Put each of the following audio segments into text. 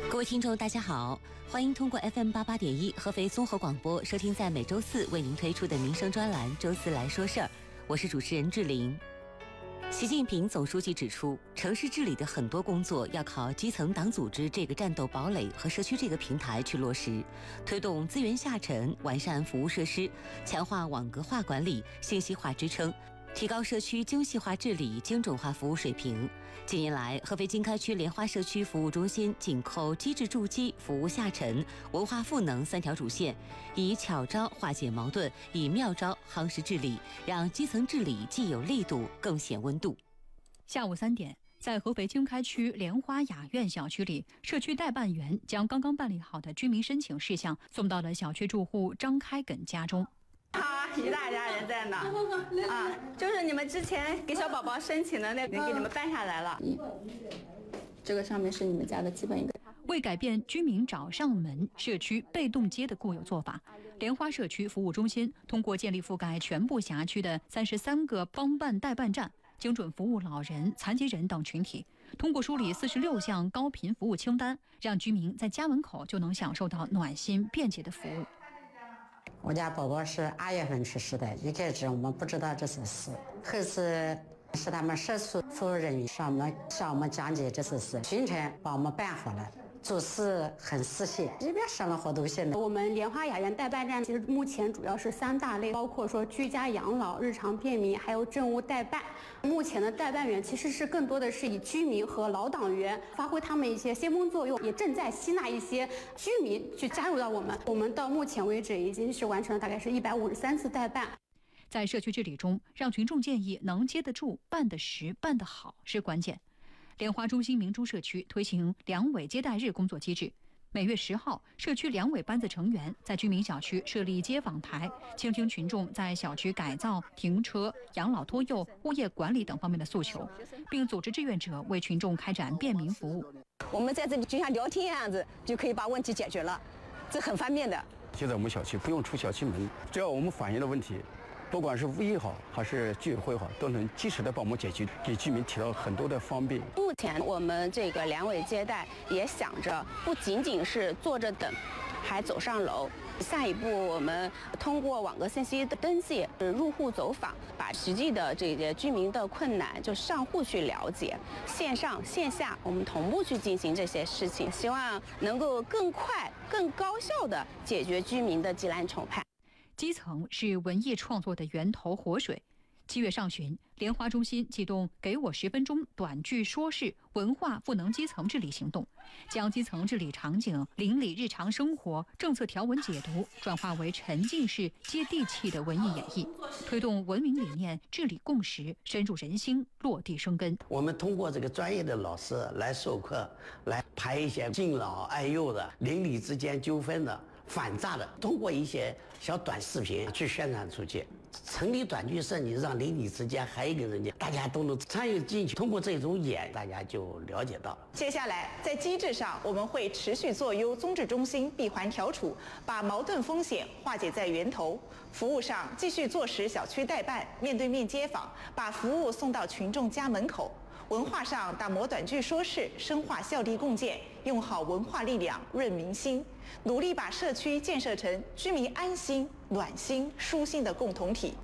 各位听众，大家好，欢迎通过 FM88.1 合肥综合广播收听在每周四为您推出的民生专栏《周四来说事儿》，我是主持人志玲。习近平总书记指出，城市治理的很多工作要靠基层党组织这个战斗堡垒和社区这个平台去落实，推动资源下沉，完善服务设施，强化网格化管理、信息化支撑，提高社区精细化治理、精准化服务水平。近年来，合肥经开区莲花社区服务中心紧扣机制筑基、服务下沉、文化赋能三条主线，以巧招化解矛盾，以妙招夯实治理，让基层治理既有力度，更显温度。 下午3点，在合肥经开区莲花雅苑小区里，社区代办员将刚刚办理好的居民申请事项送到了小区住户张开耿家中。 好，一大家人在呢啊，就是你们之前给小宝宝申请的那个，给你们办下来了。这个上面是你们家的基本一个。 为改变居民找上门、社区被动接的固有做法，莲花社区服务中心通过建立覆盖全部辖区的33个帮办代办站，精准服务老人、残疾人等群体。通过梳理46项高频服务清单，让居民在家门口就能享受到暖心便捷的服务。 我家宝宝是2月份去世的，一开始我们不知道这些事，后次是他们社区服务人员向我们讲解这些事，行程帮我们办好了，做事很细心，这边省了好多钱。 我们莲花雅苑代办站其实目前主要是3大类，包括说居家养老、日常便民，还有政务代办。目前的代办员其实是更多的是以居民和老党员发挥他们一些先锋作用，也正在吸纳一些居民去加入到我们。我们到目前为止已经是完成了大概是153次代办。 在社区治理中，让群众建议能接得住、办得实、办得好是关键。莲花中心明珠社区推行两委接待日工作机制，每月10号，社区两委班子成员在居民小区设立接访台，倾听群众在小区改造、停车、养老托幼、物业管理等方面的诉求，并组织志愿者为群众开展便民服务。 我们在这里就像聊天一样子，就可以把问题解决了，这很方便的。 现在我们小区不用出小区门，只要我们反映的问题，不管是物业好还是居委会好，都能及时的帮我们解决，给居民提到很多的方便。 目前我们这个两委接待也想着不仅仅是坐着等，还走上楼。下一步我们通过网格信息的登记、入户走访，把实际的这些居民的困难就上户去了解，线上线下我们同步去进行这些事情，希望能够更快、更高效地解决居民的急难愁盼。 基层是文艺创作的源头活水。7月上旬，莲花中心启动给我10分钟短剧说事文化赋能基层治理行动，将基层治理场景、邻里日常生活、政策条文解读转化为沉浸式接地气的文艺演绎，推动文明理念治理共识深入人心、落地生根。 我们通过这个专业的老师来授课，来排一些敬老爱幼的、邻里之间纠纷的、反诈的，通过一些小短视频去宣传出去。成立短剧社，你让邻里之间还有一个人家，大家都能参与进去。通过这种演，大家就了解到了。 接下来，在机制上，我们会持续做优综治中心闭环调处，把矛盾风险化解在源头；服务上继续做实小区代办、面对面接访，把服务送到群众家门口。文化上打磨短剧说事，深化校地共建，用好文化力量润民心，努力把社区建设成居民安心、暖心、舒心的共同体。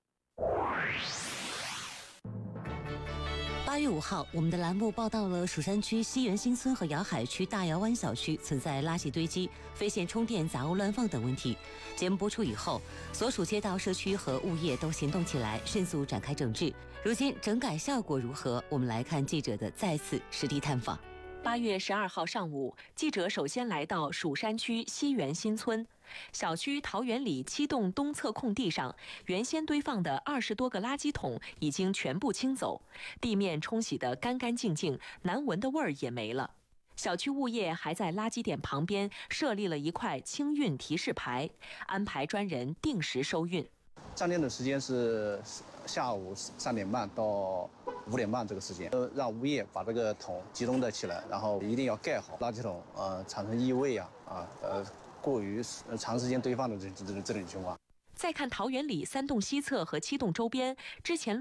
8月5号，我们的栏目报道了蜀山区西园新村和瑶海区大窑湾小区存在垃圾堆积、非线充电、杂物乱放等问题。节目播出以后，所属街道、社区和物业都行动起来，迅速展开整治。如今整改效果如何？我们来看记者的再次实地探访。 8月12号上午，记者首先来到蜀山区西园新村小区桃园里7栋东侧空地上，原先堆放的20多个垃圾桶已经全部清走，地面冲洗得干干净净，难闻的味儿也没了。小区物业还在垃圾点旁边设立了一块清运提示牌，安排专人定时收运。 站点的时间是下午3点半到5点半这个时间，让物业把这个桶集中的起来，然后一定要盖好垃圾桶，产生异味过于长时间堆放的这种情况。 再看桃园里3栋西侧和7栋周边，之前